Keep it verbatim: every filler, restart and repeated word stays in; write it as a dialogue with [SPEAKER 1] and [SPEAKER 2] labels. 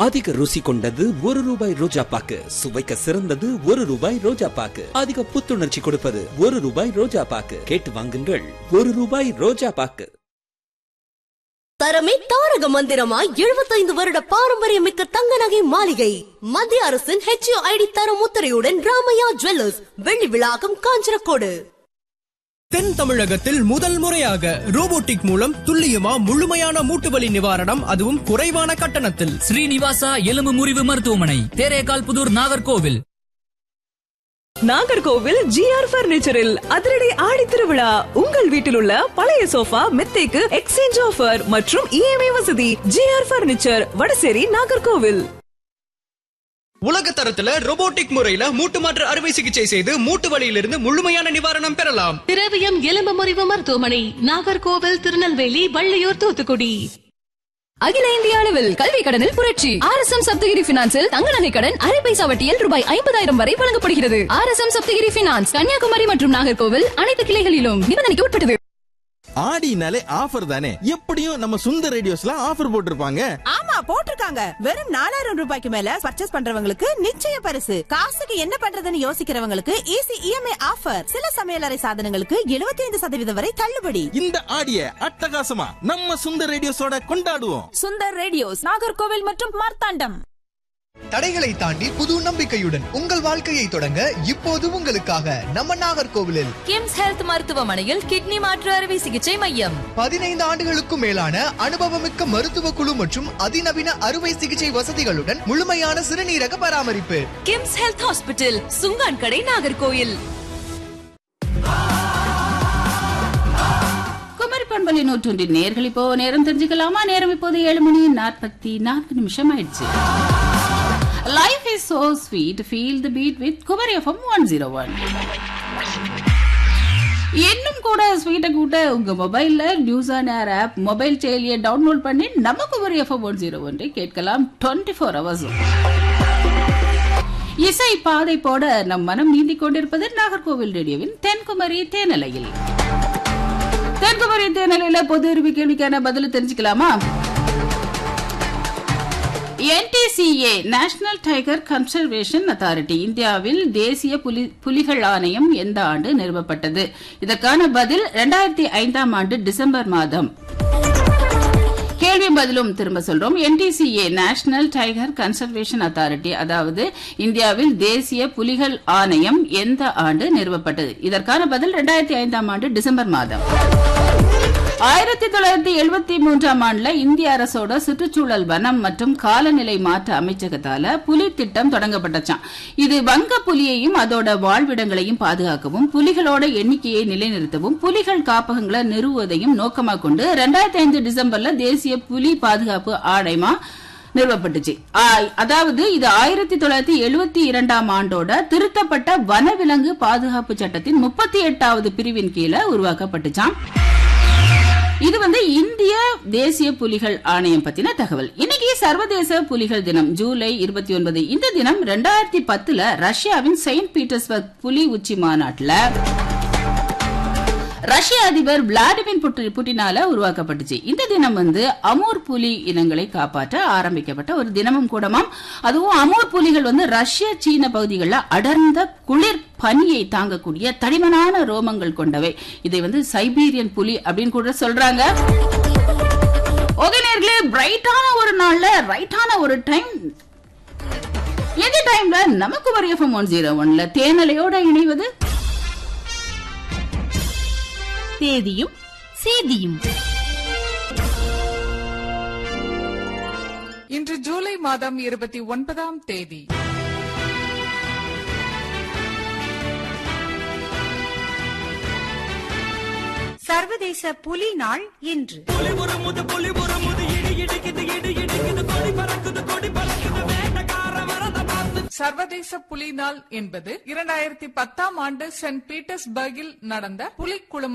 [SPEAKER 1] அதிக ருசி கொண்டது ஒரு ரூபாய் ரோஜா பாக்கு, சுவைக்க சிறந்தது ஒரு ரூபாய் ரோஜா பாக்கு, அதிக புத்துணர்ச்சி கொடுப்பது ஒரு ரூபாய் ரோஜா பாக்கு. கேட்டு வாங்குங்கள், ஒரு ரூபாய் ரோஜா பாக்கு.
[SPEAKER 2] தரமே தாரக மந்திரமாய் எழுபத்தைந்து வருட பாரம்பரியமிக்க தங்க நகை மாளிகை மத்திய அரசின் ஹெச்ஓஐடி தர முத்திரையுடன் ராமையா ஜுவல்லர்ஸ், வெள்ளி விழாக்கம், காஞ்சனக்கோடு.
[SPEAKER 3] தென் தமிழகத்தில் முதல் முறையாக ரோபோட்டிக் மூலம் துல்லியமா முழுமையான மூட்டுவலி நிவாரணம், அதுவும் குறைவான கட்டணத்தில்.
[SPEAKER 4] ஸ்ரீனிவாசா எலும்பு முறிவு மருத்துவமனை, தேரேகால் புதூர், நாகர்கோவில்.
[SPEAKER 5] நாகர்கோவில் ஜிஆர் பர்னிச்சரில் அதிரடி ஆடி திருவிழா. உங்கள் வீட்டில் உள்ள பழைய சோஃபா மெத்தைக்கு எக்ஸ்சேஞ்ச் ஆஃபர் மற்றும் இஎம்ஐ வசதி. GR furniture, Vadasery, Nagercoil.
[SPEAKER 3] உலக தரத்துல ரோபோட்டிக் முறையில மூட்டு மாற்று அறுவை சிகிச்சை செய்து மூட்டு வலியிலிருந்து முழுமையான நிவாரணம் பெறலாம்.
[SPEAKER 2] திரவியம் எலும்பு முறிவு மருத்துவமனை, நாகர்கோவில், திருநெல்வேலி, வள்ளியூர், தூத்துக்குடி.
[SPEAKER 6] அகில இந்திய அளவில் கல்வி கடனில் புரட்சி. ஆர் எஸ் எம் சப்தகிரி பினான்சில் தங்க நகை கடன் அரை பைசா வட்டியில் ரூபாய் ஐம்பதாயிரம் வரை வழங்கப்படுகிறது. R S M Saptagiri finance, Kanyakumari மற்றும் நாகர்கோவில் அனைத்து கிளைகளிலும் நிபந்தனைக்கு உட்பட்டது.
[SPEAKER 7] ஆடினாலே ஆஃபர் தானே, எப்படியும் நம்ம சுந்தர் ரேடியோஸ்ல ஆஃபர் போட்டிருப்பாங்க.
[SPEAKER 8] ஆமா, போட்டிருக்காங்க. வெறும் நாலாயிரம் ரூபாய்க்கு மேல பர்ச்சேஸ் பண்றவங்களுக்கு நிச்சய பரிசு. காசுக்கு என்ன பண்றதுன்னு யோசிக்கிறவங்களுக்கு ஈஸி இஎம்ஐ ஆஃபர். சில சமையலறை சாதனங்களுக்கு எழுபத்தி ஐந்து சதவீதம் வரை தள்ளுபடி.
[SPEAKER 7] இந்த ஆடிய அட்டகாசமா நம்ம சுந்தர் ரேடியோஸோட கொண்டாடுவோம்.
[SPEAKER 8] சுந்தர் ரேடியோஸ், நாகர்கோவில் மற்றும் மார்த்தாண்டம்.
[SPEAKER 9] தடைகளை தாண்டி புது நம்பிக்கையுடன் உங்கள் வாழ்க்கையை தொடங்க இப்போது உங்களுக்காக நம்ம நாகர்கோவிலில்
[SPEAKER 6] கிம்ஸ் ஹெல்த் மருத்துவமனையில் கிட்னி மாற்று அறுவை சிகிச்சை மையம்.
[SPEAKER 9] பதினைந்து ஆண்டுகளுக்கும் மேலான அனுபவமிக்க மருத்துவ குழு மற்றும் அதிநவீன அறுவை சிகிச்சை வசதிகளுடன் முழுமையான சிறுநீரக பராமரிப்பு.
[SPEAKER 6] கிம்ஸ் ஹெல்த் ஹாஸ்பிட்டல், சுங்கான் கடை, நாகர்கோவில்.
[SPEAKER 10] குமரி பண்பலை நூற்றொன்றின் நேர்கள் இப்போ நேரம் தெரிஞ்சுக்கலாமா? நேரம் இப்போது ஏழு மணி நாற்பத்தி நான்கு நிமிஷம் ஆயிடுச்சு. Life is so sweet. Feel the beat with Kumari F M one oh one. இன்னும் கூட ஸ்வீட்டை கூட்ட உங்க மொபைல்ல news on air app mobile செயலியை டவுன்லோட் பண்ணி நம்ம Kumari F M one zero ஒன்றை கேட்கலாம் டுவெண்ட்டி ஃபோர் ஹவர்ஸ். இசை பாதை போட நம் மனம் நீந்தி கொண்டிருப்பது நாகர்கோவில் ரேடியோவின் தென்குமரி தேனலையில். தென்குமரி தேனலையில பொது அறிவு கேள்விக்கான பதில் தெரிஞ்சுக்கலாமா? என் D C A national tiger conservation authority, இந்தியாவில் தேசிய புலி புலிகள் ஆணையம் எந்த ஆண்டு நிறுவப்பட்டது? இதற்கான பதில் இரண்டாயிரத்தி ஐந்தாம் ஆண்டு டிசம்பர் மாதம். கேள்வி பதிலும் திரும்ப சொல்றோம். என் D C A national tiger conservation authority, அதாவது இந்தியாவில் தேசிய புலிகள் ஆணையம் எந்த ஆண்டு நிறுவப்பட்டது? இதற்கான பதில் இரண்டாயிரத்தி ஐந்தாம் ஆண்டு டிசம்பர் மாதம். ஆயிரத்தி தொள்ளாயிரத்தி எழுபத்தி மூன்றாம் ஆண்டுல இந்திய அரசோட சுற்றுச்சூழல், வனம் மற்றும் காலநிலை மாற்ற அமைச்சகத்தால புலி திட்டம் தொடங்கப்பட்டுச்சான். இது வங்க புலியையும் அதோட வாழ்விடங்களையும் பாதுகாக்கவும், புலிகளோட எண்ணிக்கையை நிலைநிறுத்தவும், புலிகள் காப்பகங்களை நிறுவுவதையும் நோக்கமா கொண்டு இரண்டாயிரத்தி ஐந்து டிசம்பர்ல தேசிய புலி பாதுகாப்பு ஆணையமா நிறுவப்பட்டுச்சு. அதாவது இது ஆயிரத்தி தொள்ளாயிரத்தி எழுபத்தி இரண்டாம் ஆண்டோட திருத்தப்பட்ட வனவிலங்கு பாதுகாப்பு சட்டத்தின் முப்பத்தி எட்டாவது பிரிவின் கீழே உருவாக்கப்பட்டுச்சான். இது வந்து இந்திய தேசிய புலிகள் ஆணையம் பத்தின தகவல். இன்னைக்கு சர்வதேச புலிகள் தினம், ஜூலை இருபத்தி ஒன்பது. இந்த தினம் ரெண்டாயிரத்தி பத்துல ரஷ்யாவின் செயின்ட் பீட்டர்ஸ்பர்க் புலி உச்சி மாநாட்டுல ரஷ்ய அதிபர் விளாடிமிர் புட்டினால உருவாக்கப்பட்டுச்சு. இந்த தினம் வந்து அமூர் புலி இனங்களை காப்பாற்ற ஆரம்பிக்கப்பட்ட ஒரு தினமும் கூடமாம். அதுவும் அமூர் புலிகள் வந்து ரஷ்ய சீன பகுதிகளில் அடர்ந்த குளிர் பனியை தாங்கக்கூடிய தடிமனான ரோமங்கள் கொண்டவை. இதை வந்து சைபீரியன் புலி அப்படின்னு கூட சொல்றாங்க. ஓகே நேர்களே, பிரைட்டான ஒரு நாள்ல ரைட்டான ஒரு டைம். எந்த டைம்ல நமக்கு Kumari F M one zero ஒன்ல தேனலையோட இணைவது
[SPEAKER 2] தேதியும் சேதியும்.
[SPEAKER 11] இன்று ஜூலை மாதம் இருபத்தி ஒன்பதாம் தேதி.
[SPEAKER 8] சர்வதேச புலி நாள் இன்று.
[SPEAKER 11] சர்வதேச புலி நாள் என்பது இரண்டாயிரத்தி பத்தாம் ஆண்டு சென்ட் பீட்டர்ஸ்பர்கில் நடந்த புலி குழும